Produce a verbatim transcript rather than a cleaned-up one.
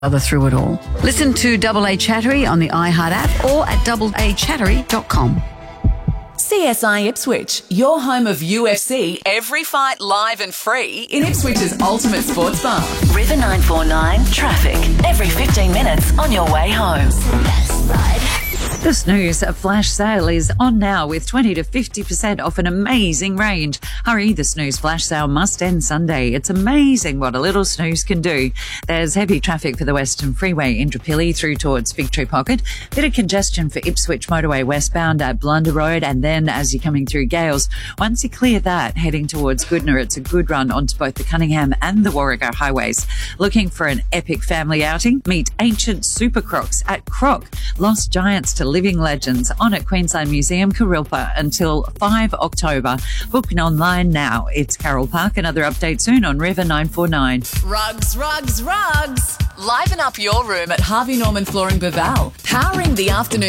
other through it all. Listen to Double A Chattery on the iHeart app or at double a chattery dot com. C S I Ipswich, your home of U F C, every fight live and free in Ipswich's ultimate sports bar. River nine four nine traffic every fifteen minutes on your way home. The Snooze flash sale is on now with twenty to fifty percent off an amazing range. Hurry, the Snooze flash sale must end Sunday. It's amazing what a little snooze can do. There's heavy traffic for the Western Freeway, Indooroopilly through towards Victory Pocket. Bit of congestion for Ipswich Motorway westbound at Blunder Road, and then as you're coming through Gales, once you clear that, heading towards Goodna, it's a good run onto both the Cunningham and the Warrego highways. Looking for an epic family outing? Meet ancient super crocs at Croc, lost giants to living legends, on at Queensland Museum, Kurilpa until the fifth of October. Booking online now. It's Carol Park. Another update soon on River nine four nine. Rugs, rugs, rugs. Liven up your room at Harvey Norman Flooring Baval. Powering the afternoon